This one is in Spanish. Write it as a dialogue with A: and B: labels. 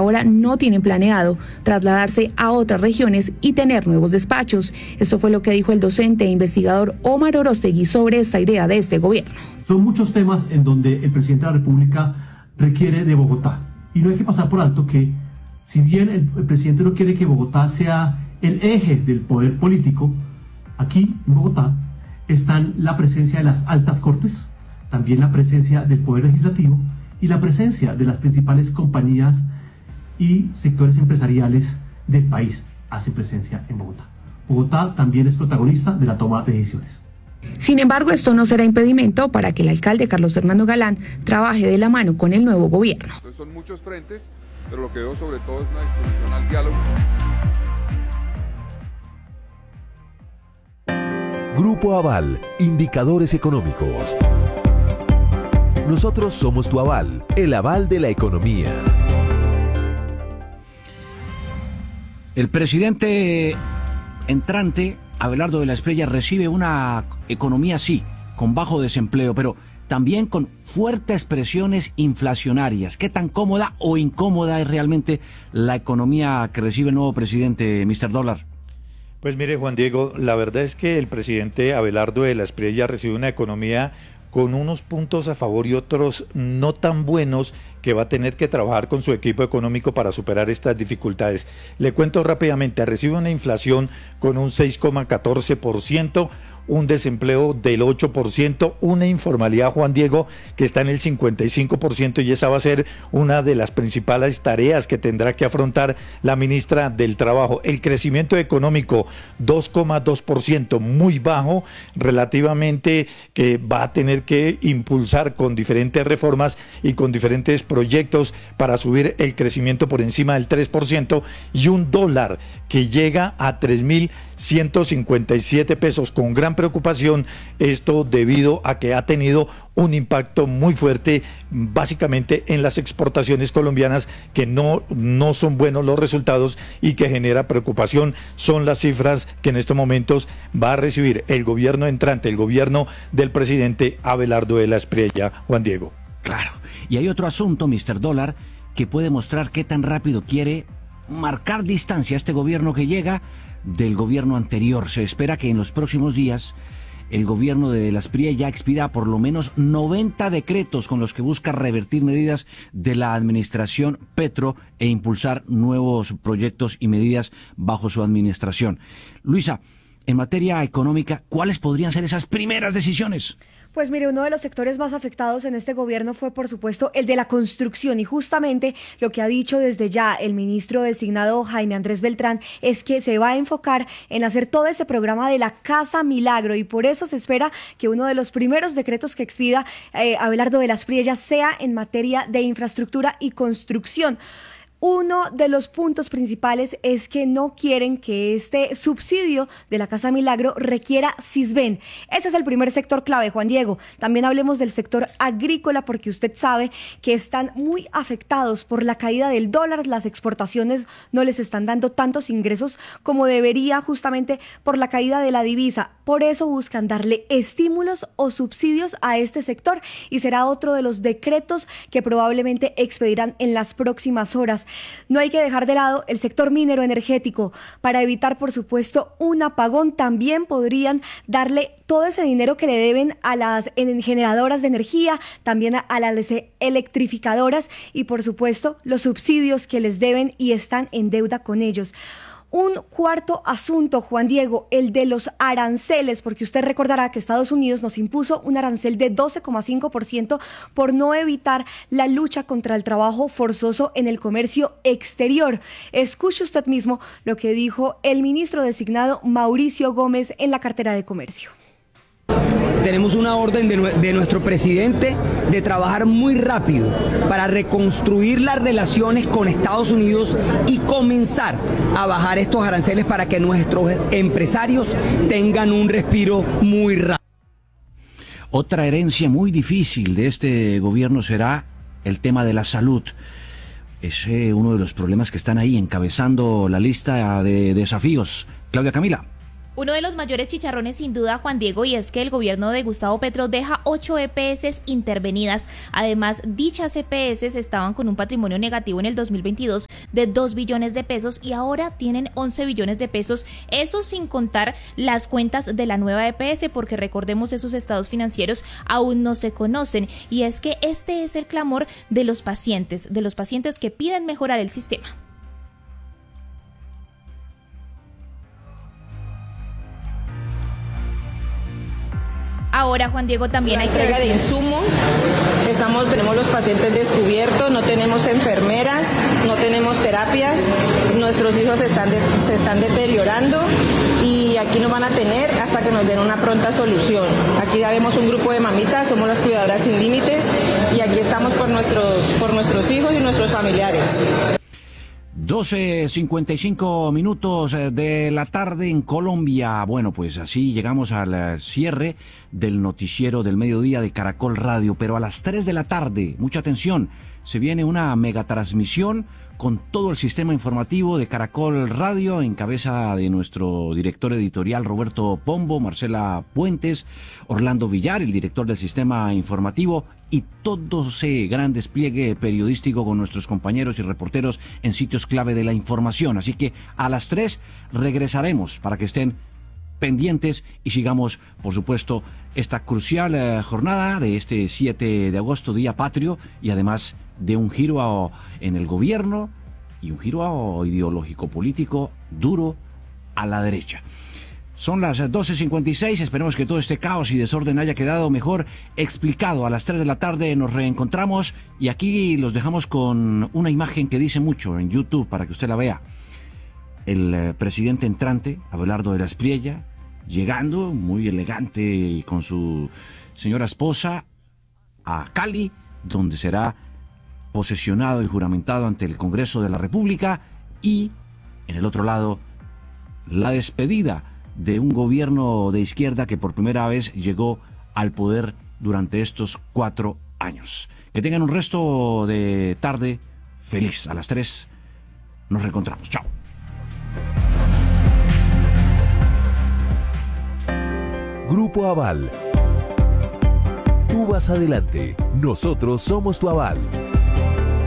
A: ahora no tienen planeado trasladarse a otras regiones y tener nuevos despachos. Esto fue lo que dijo el docente e investigador Omar Orostegui sobre esta idea de este gobierno.
B: Son muchos temas en donde el presidente de la República requiere de Bogotá. Y no hay que pasar por alto que, si bien el presidente no quiere que Bogotá sea el eje del poder político, aquí en Bogotá están la presencia de las altas cortes, también la presencia del poder legislativo y la presencia de las principales compañías y sectores empresariales del país hacen presencia en Bogotá. Bogotá también es protagonista de la toma de decisiones.
A: Sin embargo, esto no será impedimento para que el alcalde Carlos Fernando Galán trabaje de la mano con el nuevo gobierno.
C: Entonces son muchos frentes, pero lo que veo sobre todo es una disposición al diálogo.
D: Grupo Aval, indicadores económicos. Nosotros somos tu aval, el aval de la economía.
E: El presidente entrante, Abelardo de la Espriella, recibe una economía, sí, con bajo desempleo, pero también con fuertes presiones inflacionarias. ¿Qué tan cómoda o incómoda es realmente la economía que recibe el nuevo presidente, Mr. Dólar?
F: Pues mire, Juan Diego, la verdad es que el presidente Abelardo de la Espriella recibe una economía con unos puntos a favor y otros no tan buenos, que va a tener que trabajar con su equipo económico para superar estas dificultades. Le cuento rápidamente, recibe una inflación con un 6,14%, un desempleo del 8%, una informalidad, Juan Diego, que está en el 55%, y esa va a ser una de las principales tareas que tendrá que afrontar la ministra del Trabajo. El crecimiento económico, 2,2%, muy bajo relativamente, que va a tener que impulsar con diferentes reformas y con diferentes proyectos para subir el crecimiento por encima del 3%, y un dólar que llega a 3.157 pesos, con gran preocupación, esto debido a que ha tenido un impacto muy fuerte básicamente en las exportaciones colombianas, que no son buenos los resultados y que genera preocupación. Son las cifras que en estos momentos va a recibir el gobierno entrante, el gobierno del presidente Abelardo de la Espriella, Juan Diego.
E: Claro, y hay otro asunto, Mr. Dólar, que puede mostrar qué tan rápido quiere marcar distancia este gobierno que llega del gobierno anterior. Se espera que en los próximos días el gobierno de la Espriella expida por lo menos 90 decretos con los que busca revertir medidas de la administración Petro e impulsar nuevos proyectos y medidas bajo su administración. Luisa, en materia económica, ¿cuáles podrían ser esas primeras decisiones?
G: Pues mire, uno de los sectores más afectados en este gobierno fue, por supuesto, el de la construcción, y justamente lo que ha dicho desde ya el ministro designado Jaime Andrés Beltrán es que se va a enfocar en hacer todo ese programa de la Casa Milagro, y por eso se espera que uno de los primeros decretos que expida Abelardo de la Espriella sea en materia de infraestructura y construcción. Uno de los puntos principales es que no quieren que este subsidio de la Casa Milagro requiera Sisbén. Ese es el primer sector clave, Juan Diego. También hablemos del sector agrícola, porque usted sabe que están muy afectados por la caída del dólar. Las exportaciones no les están dando tantos ingresos como debería, justamente por la caída de la divisa. Por eso buscan darle estímulos o subsidios a este sector, y será otro de los decretos que probablemente expedirán en las próximas horas. No hay que dejar de lado el sector minero energético. Para evitar, por supuesto, un apagón, también podrían darle todo ese dinero que le deben a las generadoras de energía, también a las electrificadoras, y por supuesto los subsidios que les deben y están en deuda con ellos. Un cuarto asunto, Juan Diego, el de los aranceles, porque usted recordará que Estados Unidos nos impuso un arancel de 12,5% por no evitar la lucha contra el trabajo forzoso en el comercio exterior. Escuche usted mismo lo que dijo el ministro designado Mauricio Gómez en la cartera de Comercio.
H: Tenemos una orden de nuestro presidente de trabajar muy rápido para reconstruir las relaciones con Estados Unidos y comenzar a bajar estos aranceles para que nuestros empresarios tengan un respiro muy rápido.
E: Otra herencia muy difícil de este gobierno será el tema de la salud. Es uno de los problemas que están ahí encabezando la lista de desafíos. Claudia Camila.
I: Uno de los mayores chicharrones sin duda, Juan Diego, y es que el gobierno de Gustavo Petro deja 8 EPS intervenidas. Además, dichas EPS estaban con un patrimonio negativo en el 2022 de 2 billones de pesos y ahora tienen 11 billones de pesos. Eso sin contar las cuentas de la nueva EPS, porque recordemos, esos estados financieros aún no se conocen. Y es que este es el clamor de los pacientes que piden mejorar el sistema. Ahora, Juan Diego, también hay
J: entrega de insumos. Tenemos los pacientes descubiertos, no tenemos enfermeras, no tenemos terapias, nuestros hijos se están deteriorando y aquí nos van a tener hasta que nos den una pronta solución. Aquí ya vemos un grupo de mamitas, somos las cuidadoras sin límites y aquí estamos por nuestros hijos y nuestros familiares.
E: 12:55 minutos de la tarde en Colombia. Bueno, pues así llegamos al cierre del noticiero del mediodía de Caracol Radio, pero a las 3 de la tarde, mucha atención, se viene una megatransmisión con todo el sistema informativo de Caracol Radio, en cabeza de nuestro director editorial Roberto Pombo, Marcela Puentes, Orlando Villar, el director del sistema informativo, y todo ese gran despliegue periodístico con nuestros compañeros y reporteros en sitios clave de la información. Así que a las 3 regresaremos para que estén pendientes y sigamos, por supuesto, esta crucial jornada de este 7 de agosto, Día Patrio, y además de un giro en el gobierno y un giro ideológico político duro a la derecha. Son las 12:56, esperemos que todo este caos y desorden haya quedado mejor explicado. A las 3 de la tarde nos reencontramos y aquí los dejamos con una imagen que dice mucho en YouTube para que usted la vea. El presidente entrante, Abelardo de la Espriella, llegando muy elegante y con su señora esposa a Cali, donde será posesionado y juramentado ante el Congreso de la República, y en el otro lado la despedida de un gobierno de izquierda que por primera vez llegó al poder durante estos 4 años. Que tengan un resto de tarde feliz. A las 3 nos reencontramos. Chao.
D: Grupo Aval. Tú vas adelante, nosotros somos tu aval.